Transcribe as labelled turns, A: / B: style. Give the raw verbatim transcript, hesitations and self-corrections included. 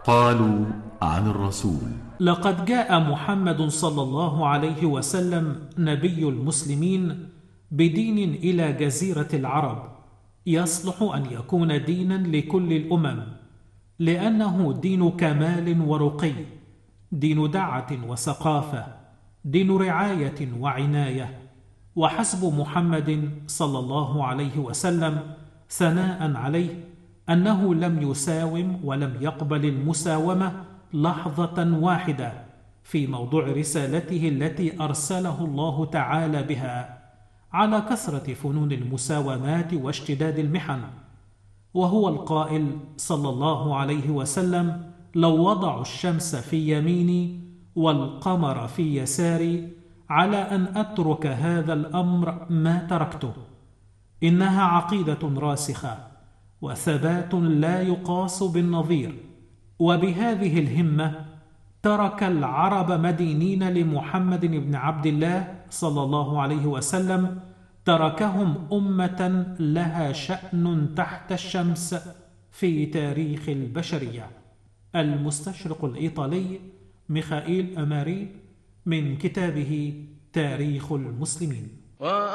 A: قالوا عن الرسول:
B: لقد جاء محمد صلى الله عليه وسلم نبي المسلمين بدين إلى جزيرة العرب يصلح أن يكون دينا لكل الأمم، لأنه دين كمال ورقي، دين دعة وثقافة، دين رعاية وعناية. وحسب محمد صلى الله عليه وسلم ثناء عليه أنه لم يساوم ولم يقبل المساومة لحظة واحدة في موضوع رسالته التي أرسله الله تعالى بها، على كثرة فنون المساومات واشتداد المحن. وهو القائل صلى الله عليه وسلم: لو وضعوا الشمس في يميني والقمر في يساري على أن أترك هذا الأمر ما تركته. إنها عقيدة راسخة وثبات لا يقاس بالنظير. وبهذه الهمة ترك العرب مدينين لمحمد بن عبد الله صلى الله عليه وسلم، تركهم أمة لها شأن تحت الشمس في تاريخ البشرية. المستشرق الإيطالي ميخائيل أماري من كتابه تاريخ المسلمين.